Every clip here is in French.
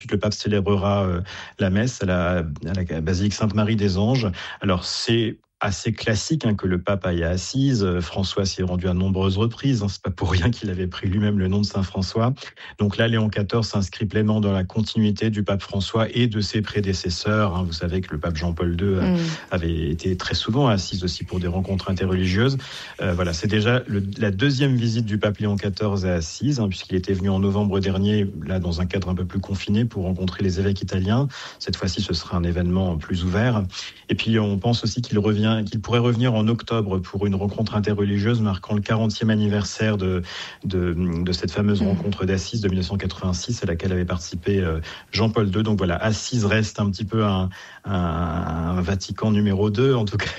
le pape célébrera la messe à la basilique Sainte-Marie des Anges. Alors c'est assez classique que le pape aille à Assise. François s'y est rendu à nombreuses reprises. C'est pas pour rien qu'il avait pris lui-même le nom de Saint François. Donc là, Léon XIV s'inscrit pleinement dans la continuité du pape François et de ses prédécesseurs. Vous savez que le pape Jean-Paul II avait été très souvent à Assise aussi pour des rencontres interreligieuses. Voilà, c'est déjà la deuxième visite du pape Léon XIV à Assise, puisqu'il était venu en novembre dernier, là dans un cadre un peu plus confiné, pour rencontrer les évêques italiens. Cette fois-ci, ce sera un événement plus ouvert. Et puis, on pense aussi qu'il pourrait revenir en octobre pour une rencontre interreligieuse marquant le 40e anniversaire de cette fameuse rencontre d'Assise de 1986 à laquelle avait participé Jean-Paul II. Donc voilà, Assise reste un petit peu un Vatican numéro 2, en tout cas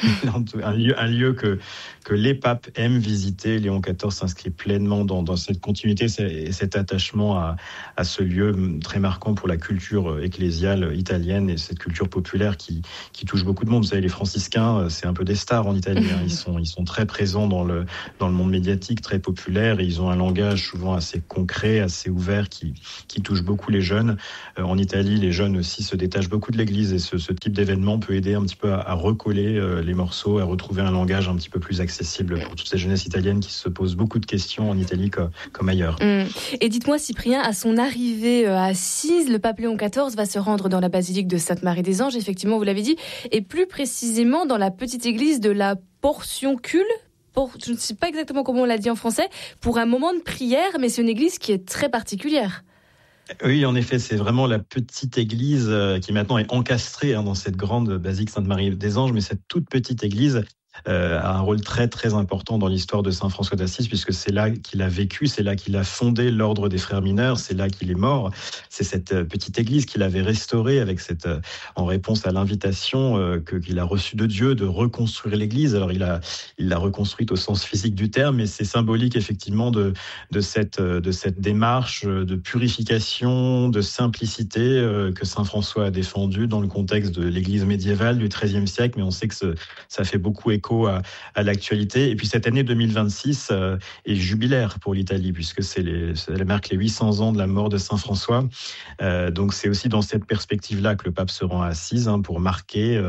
un lieu que les papes aiment visiter. Léon XIV s'inscrit pleinement dans cette continuité et cet attachement à ce lieu très marquant pour la culture ecclésiale italienne et cette culture populaire qui touche beaucoup de monde. Vous savez, les franciscains, c'est un peu des stars en Italie. Ils sont très présents dans le monde médiatique, très populaires, et ils ont un langage souvent assez concret, assez ouvert, qui touche beaucoup les jeunes. En Italie, les jeunes aussi se détachent beaucoup de l'Église, et ce type d'événement peut aider un petit peu à recoller les morceaux, à retrouver un langage un petit peu plus accessible pour toutes ces jeunesses italiennes qui se posent beaucoup de questions en Italie comme ailleurs. Et dites-moi, Cyprien, à son arrivée à Assise, le pape Léon XIV va se rendre dans la basilique de Sainte-Marie des Anges, effectivement, vous l'avez dit, et plus précisément dans la petite église de la Portioncule. Je ne sais pas exactement comment on l'a dit en français, pour un moment de prière, mais c'est une église qui est très particulière. Oui, en effet, c'est vraiment la petite église qui maintenant est encastrée dans cette grande basilique Sainte-Marie des Anges, mais cette toute petite église a un rôle très très important dans l'histoire de Saint François d'Assise, puisque c'est là qu'il a vécu, c'est là qu'il a fondé l'ordre des frères mineurs, c'est là qu'il est mort. C'est cette petite église qu'il avait restaurée avec en réponse à l'invitation qu'il a reçue de Dieu de reconstruire l'église. Alors il l'a reconstruite au sens physique du terme, mais c'est symbolique effectivement de cette démarche de purification, de simplicité que Saint François a défendue dans le contexte de l'église médiévale du XIIIe siècle, mais on sait que ça fait beaucoup écho à l'actualité. Et puis cette année 2026 est jubilaire pour l'Italie, puisque elle marque les 800 ans de la mort de Saint François. Donc c'est aussi dans cette perspective-là que le pape se rend à Assise pour marquer,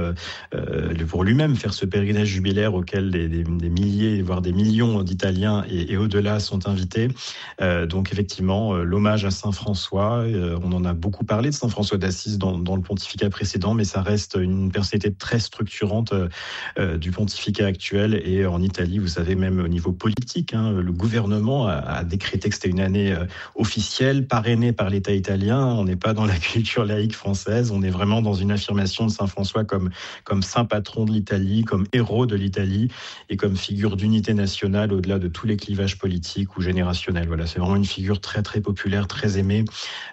pour lui-même faire ce pèlerinage jubilaire auquel des milliers, voire des millions d'Italiens et au-delà sont invités. Donc effectivement, l'hommage à Saint François, on en a beaucoup parlé de Saint François d'Assise dans le pontificat précédent, mais ça reste une personnalité très structurante du pontificat actuel. Et en Italie, vous savez, même au niveau politique, le gouvernement a décrété que c'était une année officielle, parrainée par l'État italien. On n'est pas dans la culture laïque française, on est vraiment dans une affirmation de Saint François comme saint patron de l'Italie, comme héros de l'Italie et comme figure d'unité nationale au-delà de tous les clivages politiques ou générationnels. Voilà, c'est vraiment une figure très très populaire, très aimée.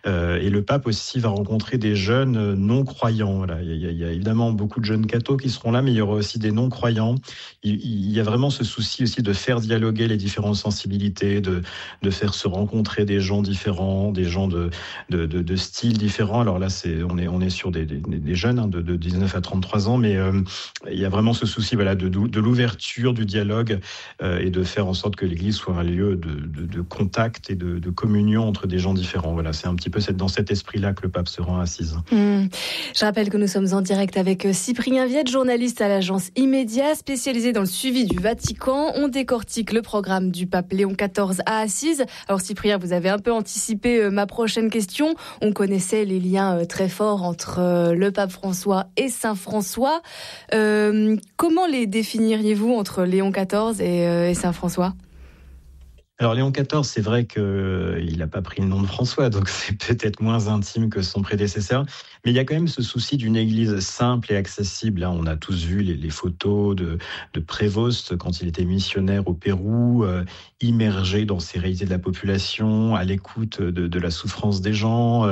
Et le pape aussi va rencontrer des jeunes non-croyants. Voilà, il y a évidemment beaucoup de jeunes cathos qui seront là, mais il y aura aussi des non-croyants. Il y a vraiment ce souci aussi de faire dialoguer les différentes sensibilités, de faire se rencontrer des gens différents, des gens de styles différents. Alors là, on est sur des jeunes de 19 à 33 ans, mais il y a vraiment ce souci de l'ouverture, du dialogue et de faire en sorte que l'Église soit un lieu de contact et de communion entre des gens différents. Voilà, c'est un petit peu dans cet esprit-là que le pape se rend à Assise. Je rappelle que nous sommes en direct avec Cyprien Viette, journaliste à l'agence Immédiat, spécialisé dans le suivi du Vatican. On décortique le programme du pape Léon XIV à Assise. Alors Cyprien, vous avez un peu anticipé ma prochaine question. On connaissait les liens très forts entre le pape François et Saint François. Comment les définiriez-vous entre Léon XIV et Saint François ? Alors Léon XIV, c'est vrai qu'il n'a pas pris le nom de François, donc c'est peut-être moins intime que son prédécesseur. Mais il y a quand même ce souci d'une église simple et accessible. Là, on a tous vu les photos de Prévost quand il était missionnaire au Pérou, immergé dans ces réalités de la population, à l'écoute de la souffrance des gens.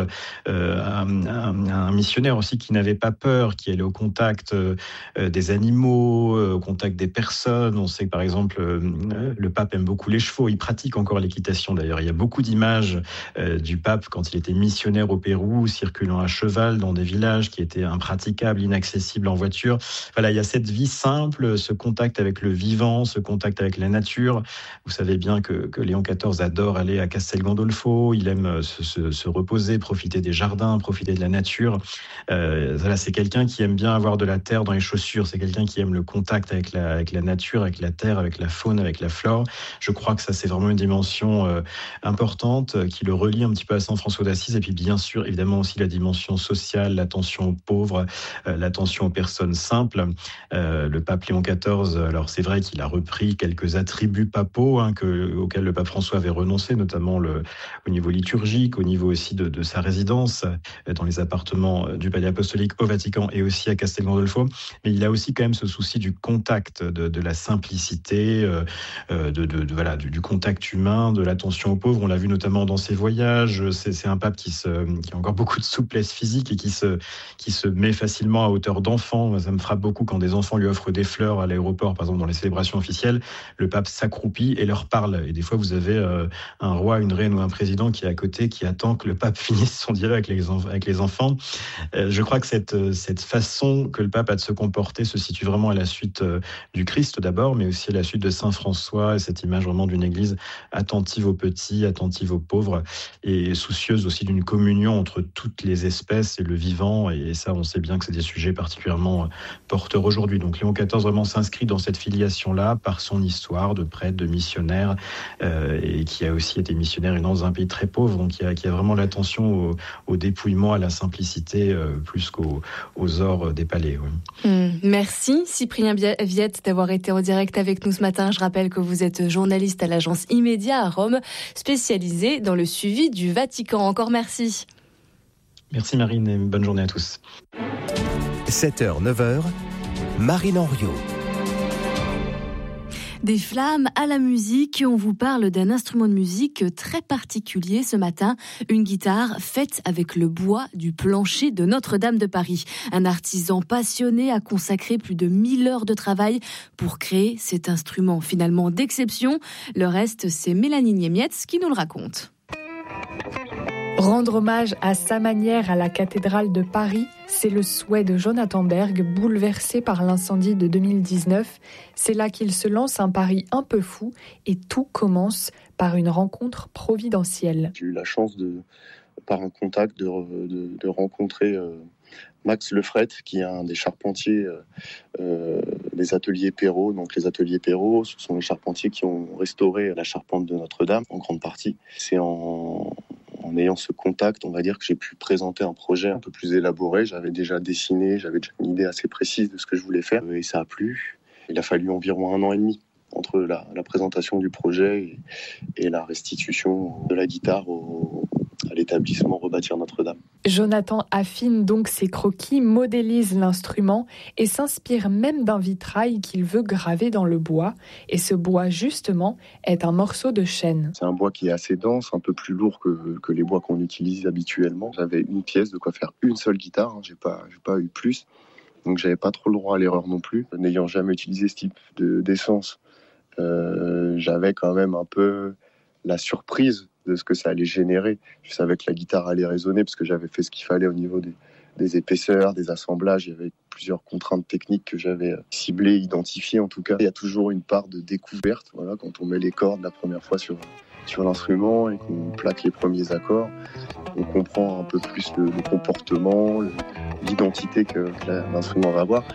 Un missionnaire aussi qui n'avait pas peur, qui allait au contact des animaux, au contact des personnes. On sait que par exemple, le pape aime beaucoup les chevaux. Il pratique pratique encore l'équitation d'ailleurs. Il y a beaucoup d'images du pape quand il était missionnaire au Pérou, circulant à cheval dans des villages qui étaient impraticables, inaccessibles en voiture. Voilà, il y a cette vie simple, ce contact avec le vivant, ce contact avec la nature. Vous savez bien que Léon XIV adore aller à Castel Gandolfo, il aime se reposer, profiter des jardins, profiter de la nature. Voilà, c'est quelqu'un qui aime bien avoir de la terre dans les chaussures, c'est quelqu'un qui aime le contact avec la nature, avec la terre, avec la faune, avec la flore. Je crois que ça, c'est vraiment une dimension importante qui le relie un petit peu à Saint François d'Assise. Et puis, bien sûr, évidemment aussi la dimension sociale, l'attention aux pauvres, l'attention aux personnes simples. Le pape Léon XIV, alors c'est vrai qu'il a repris quelques attributs papaux auxquels le pape François avait renoncé, notamment au niveau liturgique, au niveau aussi de sa résidence dans les appartements du Palais Apostolique au Vatican et aussi à Castel Gandolfo. Mais il a aussi quand même ce souci du contact, de la simplicité, du contact humain, de l'attention aux pauvres. On l'a vu notamment dans ses voyages. C'est un pape qui a encore beaucoup de souplesse physique et qui se met facilement à hauteur d'enfant. Ça me frappe beaucoup quand des enfants lui offrent des fleurs à l'aéroport, par exemple dans les célébrations officielles. Le pape s'accroupit et leur parle. Et des fois, vous avez un roi, une reine ou un président qui est à côté, qui attend que le pape finisse son dialogue avec les enfants. Je crois que cette façon que le pape a de se comporter se situe vraiment à la suite du Christ d'abord, mais aussi à la suite de Saint François, et cette image vraiment d'une église attentive aux petits, attentive aux pauvres, et soucieuse aussi d'une communion entre toutes les espèces et le vivant. Et ça, on sait bien que c'est des sujets particulièrement porteurs aujourd'hui. Donc Léon XIV vraiment s'inscrit dans cette filiation-là par son histoire de prêtre, de missionnaire, et qui a aussi été missionnaire dans un pays très pauvre, donc qui a vraiment l'attention au dépouillement, à la simplicité, plus qu'aux ors des palais. Oui. Merci Cyprien Viette d'avoir été en direct avec nous ce matin. Je rappelle que vous êtes journaliste à l'agence Immédia à Rome, spécialisée dans le suivi du Vatican. Encore merci. Merci Marine et bonne journée à tous. 7h, 9h, Marine Henriot. Des flammes à la musique, on vous parle d'un instrument de musique très particulier ce matin, une guitare faite avec le bois du plancher de Notre-Dame de Paris. Un artisan passionné a consacré plus de 1000 heures de travail pour créer cet instrument finalement d'exception. Le reste, c'est Mélanie Niemietz qui nous le raconte. Rendre hommage à sa manière à la cathédrale de Paris, c'est le souhait de Jonathan Berg, bouleversé par l'incendie de 2019. C'est là qu'il se lance un pari un peu fou et tout commence par une rencontre providentielle. J'ai eu la chance, par un contact, de rencontrer Max Lefret, qui est un des charpentiers des ateliers Perrault. Donc les ateliers Perrault, ce sont les charpentiers qui ont restauré la charpente de Notre-Dame en grande partie. C'est en ayant ce contact, on va dire, que j'ai pu présenter un projet un peu plus élaboré. J'avais déjà dessiné, j'avais déjà une idée assez précise de ce que je voulais faire et ça a plu. Il a fallu environ 1 an et demi entre la présentation du projet et la restitution de la guitare à l'établissement Rebâtir Notre-Dame. Jonathan affine donc ses croquis, modélise l'instrument et s'inspire même d'un vitrail qu'il veut graver dans le bois. Et ce bois, justement, est un morceau de chêne. C'est un bois qui est assez dense, un peu plus lourd que les bois qu'on utilise habituellement. J'avais une pièce de quoi faire une seule guitare, j'ai pas eu plus. Donc j'avais pas trop le droit à l'erreur non plus. N'ayant jamais utilisé ce type d'essence, j'avais quand même un peu la surprise de ce que ça allait générer. Je savais que la guitare allait résonner parce que j'avais fait ce qu'il fallait au niveau des épaisseurs, des assemblages. Il y avait plusieurs contraintes techniques que j'avais ciblées, identifiées en tout cas. Il y a toujours une part de découverte. Voilà, quand on met les cordes la première fois sur l'instrument et qu'on plaque les premiers accords, on comprend un peu plus le comportement, l'identité que l'instrument va avoir.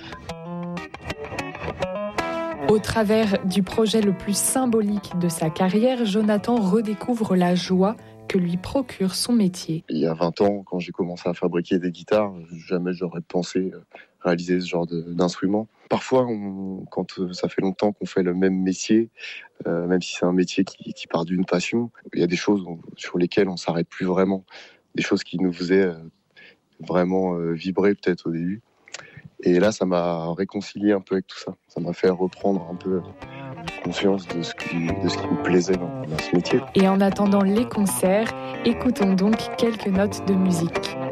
Au travers du projet le plus symbolique de sa carrière, Jonathan redécouvre la joie que lui procure son métier. Il y a 20 ans, quand j'ai commencé à fabriquer des guitares, jamais j'aurais pensé réaliser ce genre d'instrument. Parfois, quand ça fait longtemps qu'on fait le même métier, même si c'est un métier qui part d'une passion, il y a des choses sur lesquelles on ne s'arrête plus vraiment. Des choses qui nous faisaient vraiment vibrer peut-être au début. Et là, ça m'a réconcilié un peu avec tout ça. Ça m'a fait reprendre un peu conscience de ce qui me plaisait dans ce métier. Et en attendant les concerts, écoutons donc quelques notes de musique.